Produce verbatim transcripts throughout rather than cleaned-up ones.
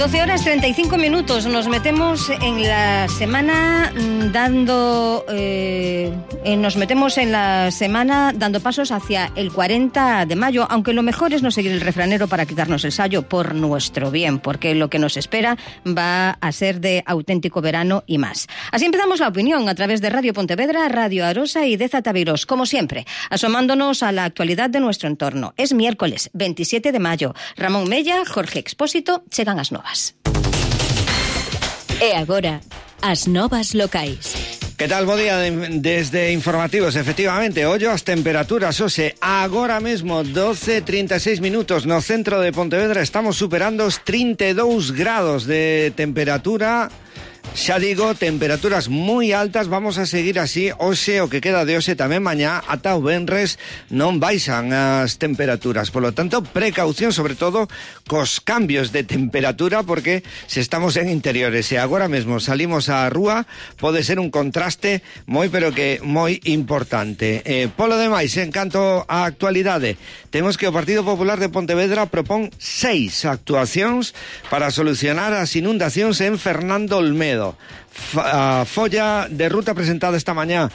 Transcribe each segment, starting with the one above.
doce horas treinta y cinco minutos. Nos metemos en la semana dando eh, eh, nos metemos en la semana dando pasos hacia el cuarenta de mayo, aunque lo mejor es no seguir el refranero para quitarnos el sayo por nuestro bien, porque lo que nos espera va a ser de auténtico verano y más. Así empezamos la opinión a través de Radio Pontevedra, Radio Arosa y de Zataviros, como siempre, asomándonos a la actualidad de nuestro entorno. Es miércoles veintisiete de mayo. Ramón Mella, Jorge Expósito, chegan as novas. E agora, as novas locais. Que tal, bo día desde Informativos. Efectivamente, ollo as temperaturas, hoxe, agora mesmo doce e trinta e seis minutos no centro de Pontevedra estamos superando os trinta e dous grados de temperatura. Xa digo, temperaturas moi altas, vamos a seguir así hoxe, o que queda de hoxe tamén mañá, ata o venres non baixan as temperaturas. Por lo tanto, precaución sobre todo cos cambios de temperatura, porque se estamos en interiores e agora mesmo salimos á rúa, pode ser un contraste moi pero que moi importante. Eh, polo demais, en canto á actualidade, temos que o Partido Popular de Pontevedra propón seis actuacións para solucionar as inundacións en Fernando Olmedo. A folla de ruta presentada esta mañá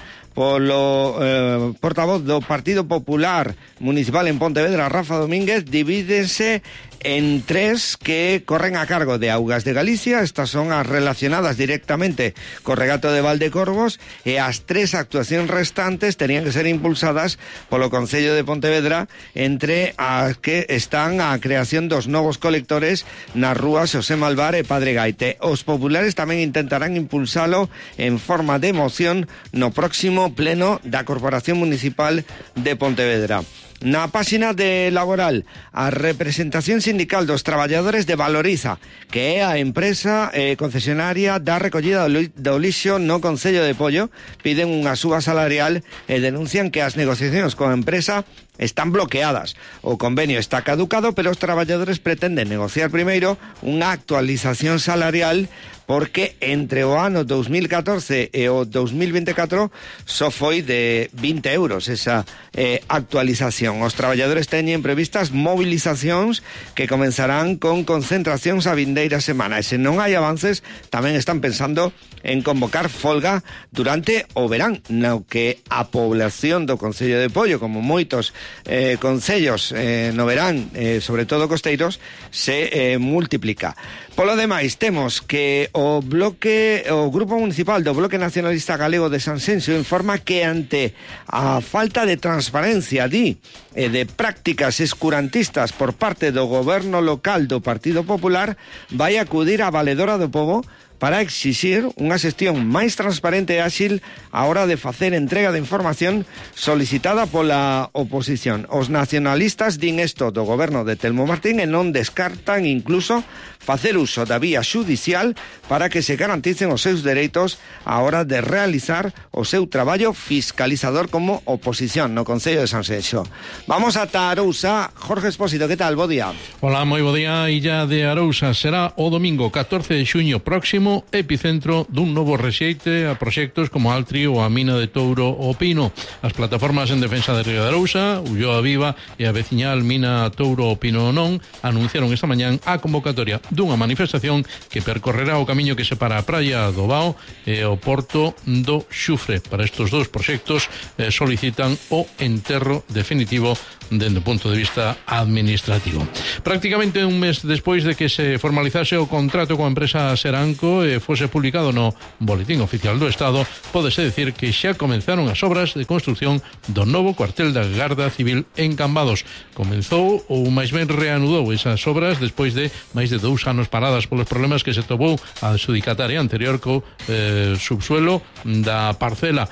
polo eh, portavoz do Partido Popular Municipal en Pontevedra, Rafa Domínguez, divídense en tres que corren a cargo de Augas de Galicia. Estas son as relacionadas directamente co regato de Valdecorvos, e as tres actuacións restantes terían que ser impulsadas polo Concello de Pontevedra, entre as que están a creación dos novos colectores nas rúas Xosé Malvar e Padre Gaite. Os populares tamén intentarán impulsalo en forma de moción no próximo pleno da Corporación Municipal de Pontevedra. Na páxina de Laboral, a representación sindical dos traballadores de Valoriza, que é a empresa eh, concesionaria da recollida do lixo no Concello de Pollo, piden unha suba salarial e denuncian que as negociacións con a empresa están bloqueadas. O convenio está caducado, pero os traballadores pretenden negociar primeiro unha actualización salarial, porque entre o ano dos mil catorce e o dos mil veinticuatro só foi de vinte euros esa eh, actualización. Os traballadores teñen previstas movilizacións que comenzarán con concentracións a vindeira semana, e se non hai avances tamén están pensando en convocar folga durante o verán, no que a población do Concello de Pollo, como moitos eh, concellos eh, no verán, eh, sobre todo costeiros, se eh, multiplica. Polo demais, temos que o bloque, o Grupo Municipal do Bloque Nacionalista Galego de Sanxenxo informa que ante a falta de transparencia, di, e de prácticas escurantistas por parte do goberno local do Partido Popular, vai acudir a Valedora do Pobo para exixir unha xestión máis transparente e áxil a hora de facer entrega de información solicitada pola oposición. Os nacionalistas din isto do goberno de Telmo Martín e non descartan incluso facer uso da vía xudicial para que se garanticen os seus dereitos a hora de realizar o seu traballo fiscalizador como oposición no Concello de Sanxenxo. Vamos ata Arousa. Jorge Expósito, que tal? Bo día. Hola, moi bo día. Illa de Arousa será o domingo catorce de xuño próximo epicentro dun novo rexeite a proxectos como Altri ou a mina de Touro o Pino. As plataformas en defensa de Río de Arousa, Ulloa Viva e a veciñal mina Touro o Pino non anunciaron esta mañán a convocatoria dunha manifestación que percorrerá o camiño que separa a praia do Bao e o porto do Xufre. Para estes dous proxectos eh, solicitan o enterro definitivo dende o punto de vista administrativo. Prácticamente un mes despois de que se formalizase o contrato coa empresa Seranco e fose publicado no Boletín Oficial do Estado, pódese decir que xa comenzaron as obras de construción do novo cuartel da Garda Civil en Cambados. Comenzou ou máis ben reanudou esas obras despois de máis de dous anos paradas polos problemas que se tomou a adxudicataria anterior co eh, subsuelo da parcela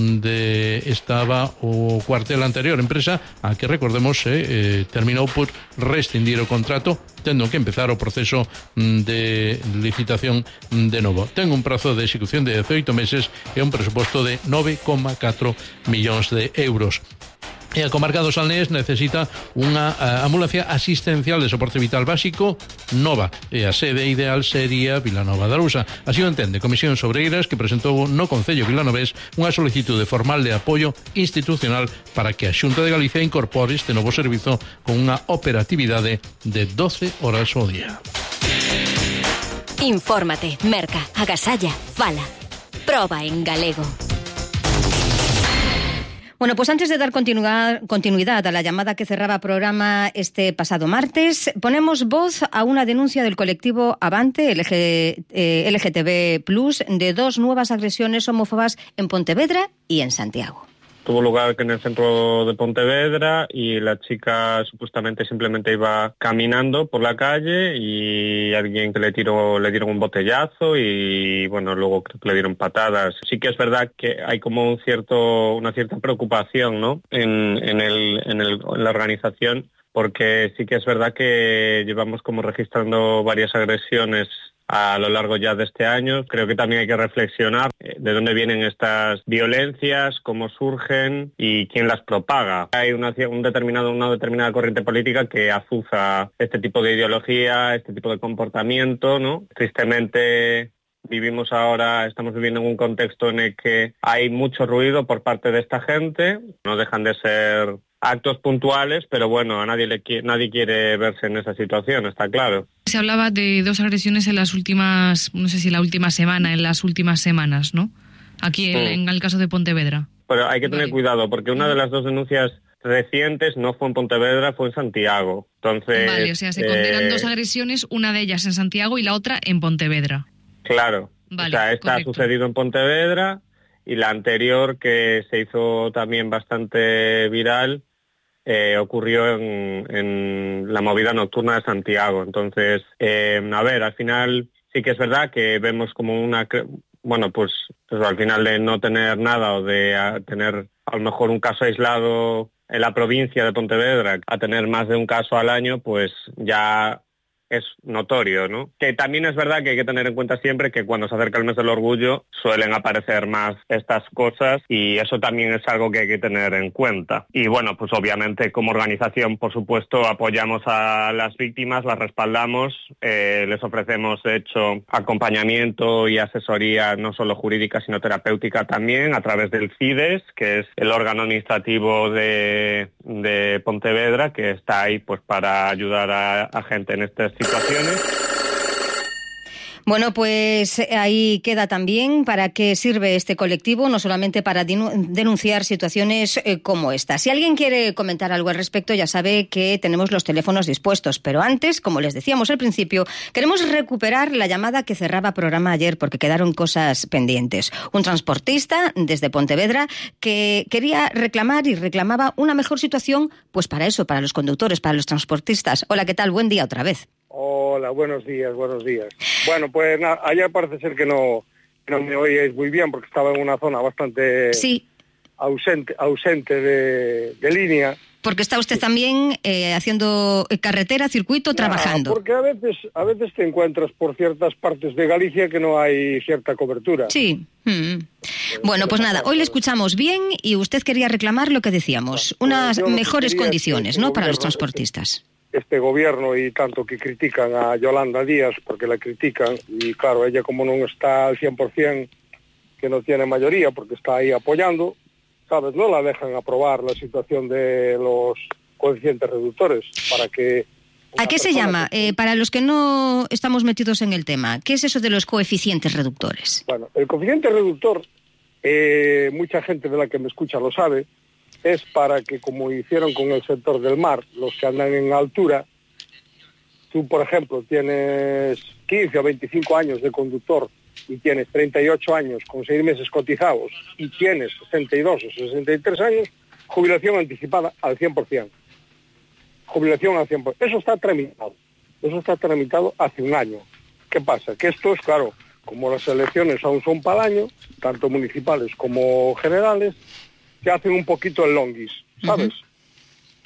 onde estaba o cuartel anterior, empresa a que recordemos eh, eh, terminou por rescindir o contrato, tendo que empezar o proceso de licitación de novo. Ten un prazo de execución de dezaoito meses e un presuposto de nove coma catro millóns de euros. E a comarca do Salnés necesita unha uh, ambulancia asistencial de soporte vital básico nova, e a sede ideal sería Vilanova de Arousa. Así o entende Comisión Sobreiras, que presentou no Concello vilanovés unha solicitude formal de apoio institucional para que a Xunta de Galicia incorpore este novo servizo con unha operatividade de doce horas ao día. Infórmate, merca, agasalla, fala. Proba en galego. Bueno, pues antes de dar continuidad a la llamada que cerraba programa este pasado martes, ponemos voz a una denuncia del colectivo Avante L G, eh, L G T B plus, de dos nuevas agresiones homófobas en Pontevedra y en Santiago. Tuvo lugar en el centro de Pontevedra y la chica supuestamente simplemente iba caminando por la calle y alguien que le tiró le dieron un botellazo y bueno, luego creo que le dieron patadas. Sí que es verdad que hay como un cierto una cierta preocupación, ¿no? en, en, el, en, el, en la organización, porque sí que es verdad que llevamos como registrando varias agresiones a lo largo ya de este año. Creo que también hay que reflexionar de dónde vienen estas violencias, cómo surgen y quién las propaga. Hay una, un determinado, una determinada corriente política que azuza este tipo de ideología, este tipo de comportamiento, ¿no? Tristemente vivimos ahora, estamos viviendo en un contexto en el que hay mucho ruido por parte de esta gente. No dejan de ser actos puntuales, pero bueno, a nadie le nadie quiere verse en esa situación, está claro. Se hablaba de dos agresiones en las últimas, no sé si la última semana, en las últimas semanas, ¿no? Aquí en, mm. en el caso de Pontevedra. Pero hay que tener vale. cuidado, porque una de las dos denuncias recientes no fue en Pontevedra, fue en Santiago. Entonces, vale, o sea, se condenan eh... dos agresiones, una de ellas en Santiago y la otra en Pontevedra. Claro, vale, o sea, esta correcto. ha sucedido en Pontevedra y la anterior, que se hizo también bastante viral, Eh, ocurrió en, en la movida nocturna de Santiago. Entonces, eh, a ver, al final sí que es verdad que vemos como una, bueno, pues, pues al final de no tener nada o de a, tener a lo mejor un caso aislado en la provincia de Pontevedra, a tener más de un caso al año, pues ya es notorio, ¿no? Que también es verdad que hay que tener en cuenta siempre que cuando se acerca el mes del orgullo suelen aparecer más estas cosas y eso también es algo que hay que tener en cuenta. Y bueno, pues obviamente como organización, por supuesto, apoyamos a las víctimas, las respaldamos, eh, les ofrecemos, de hecho, acompañamiento y asesoría no solo jurídica, sino terapéutica también a través del CIDES, que es el órgano administrativo de, de Pontevedra, que está ahí pues para ayudar a, a gente en este situaciones. Bueno, pues ahí queda también para qué sirve este colectivo, no solamente para denunciar situaciones eh, como esta. Si alguien quiere comentar algo al respecto, ya sabe que tenemos los teléfonos dispuestos. Pero antes, como les decíamos al principio, queremos recuperar la llamada que cerraba programa ayer porque quedaron cosas pendientes. Un transportista desde Pontevedra que quería reclamar y reclamaba una mejor situación, pues para eso, para los conductores, para los transportistas. Hola, ¿qué tal? Buen día otra vez. Hola, buenos días, buenos días. Bueno, pues nada, ayer parece ser que no, no me oíais muy bien porque estaba en una zona bastante sí. ausente, ausente de, de línea. Porque está usted también eh, haciendo carretera, circuito, no, trabajando. Porque a veces, a veces te encuentras por ciertas partes de Galicia que no hay cierta cobertura. Sí. Mm. Bueno, pues nada, hoy le escuchamos bien y usted quería reclamar lo que decíamos, no, unas pues mejores condiciones, ¿no?, para los transportistas. Este gobierno y tanto que critican a Yolanda Díaz porque la critican y claro, ella como no está al cien por ciento, que no tiene mayoría porque está ahí apoyando, sabes, no la dejan aprobar la situación de los coeficientes reductores para que... ¿A qué se llama? Que... Eh, para los que no estamos metidos en el tema, ¿qué es eso de los coeficientes reductores? Bueno, el coeficiente reductor, eh, mucha gente de la que me escucha lo sabe, es para que, como hicieron con el sector del mar, los que andan en altura, tú, por ejemplo, tienes quince o veinticinco años de conductor y tienes treinta y ocho años con seis meses cotizados y tienes sesenta y dos o sesenta y tres años, jubilación anticipada al cien por ciento. Jubilación al cien por ciento. Eso está tramitado. Eso está tramitado hace un año. ¿Qué pasa? Que esto es, claro, como las elecciones aún son para el año, tanto municipales como generales, se hacen un poquito el longuis, ¿sabes? Uh-huh.